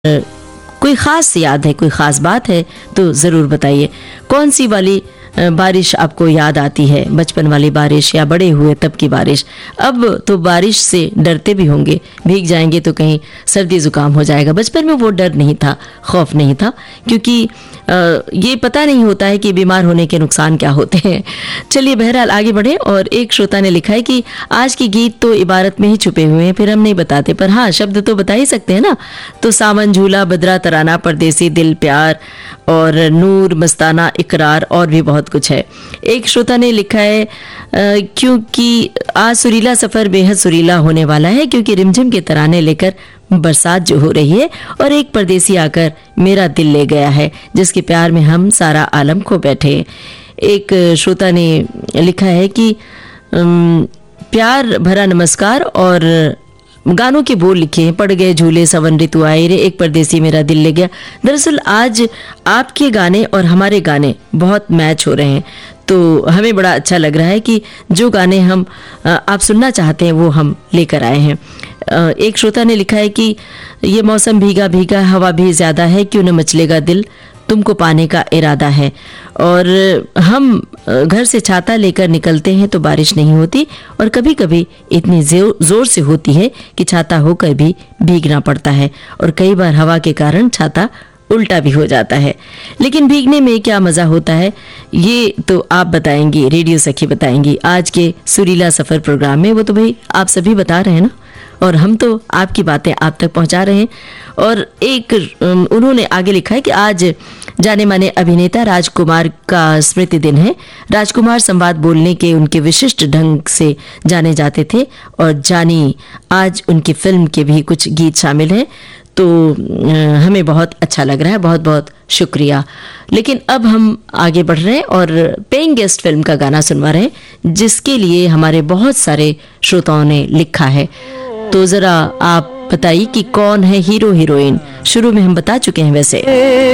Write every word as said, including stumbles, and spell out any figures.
कोई ख़ास याद है, कोई ख़ास बात है तो ज़रूर बताइए। कौन सी वाली बारिश आपको याद आती है, बचपन वाली बारिश या बड़े हुए तब की बारिश? अब तो बारिश से डरते भी होंगे, भीग जाएंगे तो कहीं सर्दी ज़ुकाम हो जाएगा। बचपन में वो डर नहीं था, खौफ नहीं था, क्योंकि आ, ये पता नहीं होता है कि बीमार होने के नुकसान क्या होते हैं। चलिए बहरहाल आगे बढ़े। और एक श्रोता ने लिखा है कि आज की गीत तो इबारत में ही छुपे हुए हैं, फिर हम नहीं बताते, पर हाँ शब्द तो बता ही सकते हैं ना। तो सावन झूला, बदरा तराना, परदेसी दिल प्यार और नूर मस्ताना इकरार और भी बहुत कुछ है। एक श्रोता ने लिखा है क्योंकि आज सुरीला सफर बेहद सुरीला होने वाला है, क्योंकि रिमझिम के तराने लेकर बरसात जो हो रही है और एक परदेसी आकर मेरा दिल ले गया है, जिसके प्यार में हम सारा आलम खो बैठे। एक श्रोता ने लिखा है कि प्यार भरा नमस्कार और गानों के बोल लिखे हैं, पड़ गए झूले सवन ऋतु आए रे, एक परदेसी मेरा दिल ले गया। दरअसल आज आपके गाने और हमारे गाने बहुत मैच हो रहे हैं, तो हमें बड़ा अच्छा लग रहा है कि जो गाने हम आप सुनना चाहते हैं वो हम लेकर आए हैं। एक श्रोता ने लिखा है कि ये मौसम भीगा भीगा, हवा भी ज़्यादा है, क्यों न मचलेगा दिल, तुमको पाने का इरादा है। और हम घर से छाता लेकर निकलते हैं तो बारिश नहीं होती, और कभी कभी इतनी जोर से होती है कि छाता होकर भी भीगना पड़ता है, और कई बार हवा के कारण छाता उल्टा भी हो जाता है। लेकिन भीगने में क्या मजा होता है ये तो आप बताएंगी, रेडियो सखी बताएंगी आज के सुरीला सफर प्रोग्राम में। वो तो भाई आप सभी बता रहे हैं ना, और हम तो आपकी बातें आप तक पहुंचा रहे हैं। और एक उन्होंने आगे लिखा है कि आज जाने माने अभिनेता राजकुमार का स्मृति दिन है। राजकुमार संवाद बोलने के उनके विशिष्ट ढंग से जाने जाते थे, और जानी आज उनकी फिल्म के भी कुछ गीत शामिल हैं, तो हमें बहुत अच्छा लग रहा है, बहुत बहुत शुक्रिया। लेकिन अब हम आगे बढ़ रहे हैं और पेइंग गेस्ट फिल्म का गाना सुनवा रहे हैं, जिसके लिए हमारे बहुत सारे श्रोताओं ने लिखा है। तो जरा आप बताइए कि कौन है हीरो हीरोइन। शुरू में हम बता चुके हैं वैसे।